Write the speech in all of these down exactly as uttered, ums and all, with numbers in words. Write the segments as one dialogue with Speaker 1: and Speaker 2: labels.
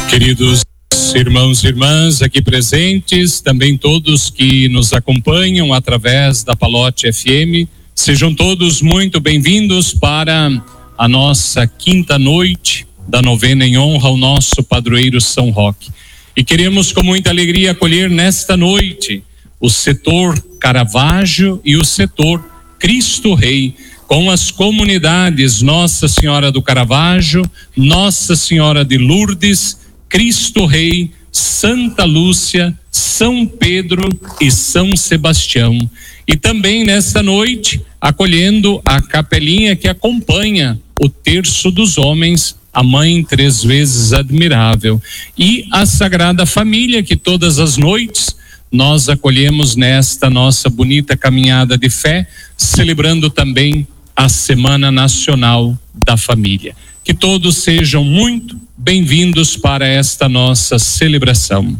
Speaker 1: Queridos irmãos e irmãs aqui presentes, também todos que nos acompanham através da Palote F M, sejam todos muito bem-vindos para a nossa quinta noite da novena em honra ao nosso padroeiro São Roque. E queremos com muita alegria acolher nesta noite o setor Caravaggio e o setor Cristo Rei, com as comunidades Nossa Senhora do Caravaggio, Nossa Senhora de Lourdes, Cristo Rei, Santa Lúcia, São Pedro e São Sebastião. E também nesta noite, acolhendo a capelinha que acompanha o Terço dos Homens, a Mãe Três Vezes Admirável, e a Sagrada Família, que todas as noites nós acolhemos nesta nossa bonita caminhada de fé, celebrando também a Semana Nacional da Família. Que todos sejam muito bem-vindos para esta nossa celebração.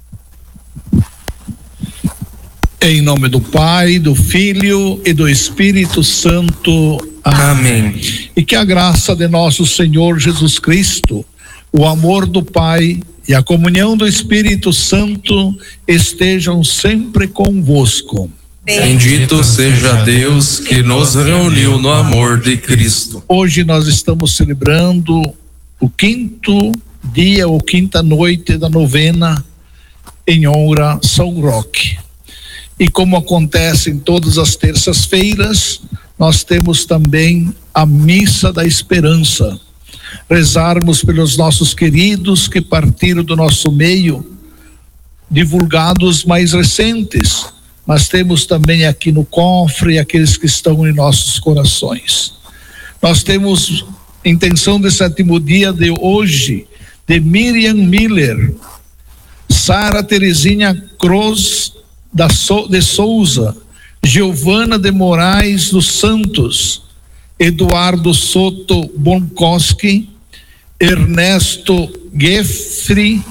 Speaker 2: Em nome do Pai, do Filho e do Espírito Santo. Amém. Amém. E que a graça de nosso Senhor Jesus Cristo, o amor do Pai e a comunhão do Espírito Santo estejam sempre convosco.
Speaker 3: Bendito seja Deus que nos reuniu no amor de Cristo.
Speaker 2: Hoje nós estamos celebrando o quinto dia ou quinta noite da novena em honra a São Roque. E como acontece em todas as terças-feiras, nós temos também a Missa da Esperança. Rezarmos pelos nossos queridos que partiram do nosso meio, divulgados mais recentes, mas temos também aqui no cofre aqueles que estão em nossos corações. Nós temos intenção de sétimo dia de hoje, de Miriam Miller, Sara Terezinha Cruz da so, de Souza, Giovana de Moraes dos Santos, Eduardo Soto Bonkoski, Ernesto Geffri,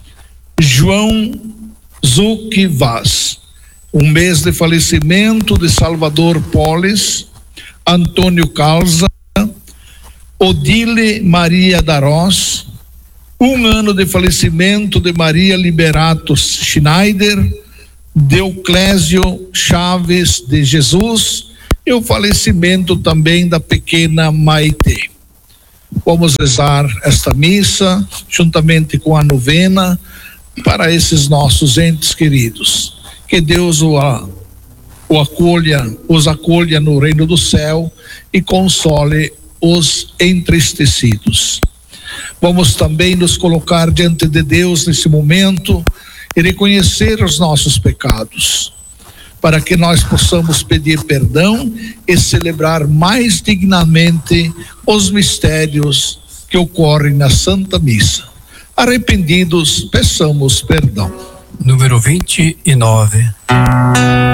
Speaker 2: João Zucchi Vaz. Um mês de falecimento de Salvador Polis, Antônio Calza, Odile Maria Darós. Um ano de falecimento de Maria Liberato Schneider, Deoclésio Chaves de Jesus, e o falecimento também da pequena Maite. Vamos rezar esta missa juntamente com a novena para esses nossos entes queridos. Que Deus o, o acolha, os acolha no reino do céu e console os entristecidos. Vamos também nos colocar diante de Deus nesse momento e reconhecer os nossos pecados, para que nós possamos pedir perdão e celebrar mais dignamente os mistérios que ocorrem na Santa Missa. Arrependidos, peçamos perdão.
Speaker 4: Número vinte e nove.